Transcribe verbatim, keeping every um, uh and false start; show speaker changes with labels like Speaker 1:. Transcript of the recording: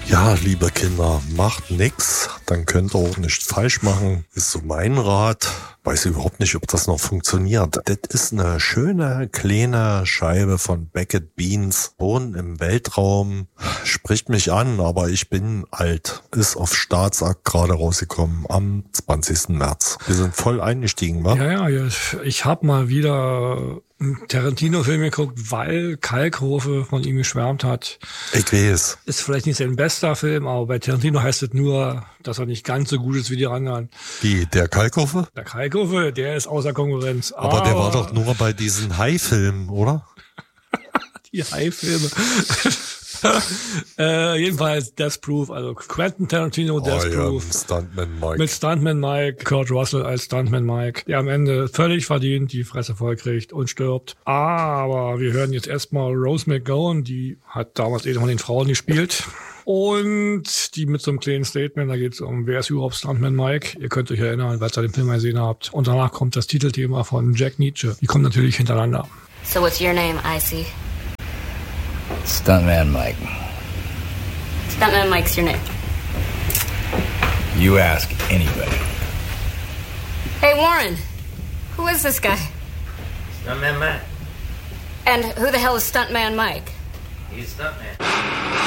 Speaker 1: Ja, liebe Kinder, macht nix, dann könnt ihr auch nichts falsch machen, ist so mein Rat. Weiß überhaupt nicht, ob das noch funktioniert. Das ist eine schöne, kleine Scheibe von Beckett Beans. Wohnen im Weltraum, spricht mich an, aber ich bin alt. Ist auf Staatsakt gerade rausgekommen am zwanzigsten März. Wir sind voll eingestiegen, wa?
Speaker 2: Ja, ja, ich habe mal wieder einen Tarantino-Film geguckt, weil Kalkofe von ihm geschwärmt hat.
Speaker 1: Ich weiß.
Speaker 2: Ist vielleicht nicht sein bester Film, aber bei Tarantino heißt es nur, dass er nicht ganz so gut ist wie die anderen.
Speaker 1: Wie, der Kalkofe?
Speaker 2: Der Kalkofe, der ist außer Konkurrenz.
Speaker 1: Aber, aber der war doch nur bei diesen Hai-Filmen, oder?
Speaker 2: Die Hai-Filme. äh, jedenfalls Death Proof, also Quentin Tarantino, Death
Speaker 1: oh,
Speaker 2: Proof.
Speaker 1: Ja, Stuntman Mike.
Speaker 2: Mit Stuntman Mike, Kurt Russell als Stuntman Mike, der am Ende völlig verdient die Fresse voll kriegt und stirbt. Aber wir hören jetzt erstmal Rose McGowan, die hat damals eine von den Frauen gespielt. Und die mit so einem kleinen Statement, da geht es um, wer ist überhaupt Stuntman Mike? Ihr könnt euch erinnern, weil ihr den Film mal gesehen habt. Und danach kommt das Titelthema von Jack Nietzsche. Die kommen natürlich hintereinander.
Speaker 3: So what's your name, Icy?
Speaker 4: Stuntman Mike.
Speaker 3: Stuntman Mike's your name.
Speaker 4: You ask anybody.
Speaker 3: Hey, Warren. Who is this guy?
Speaker 5: Stuntman Mike.
Speaker 3: And who the hell is Stuntman Mike?
Speaker 5: He's Stuntman.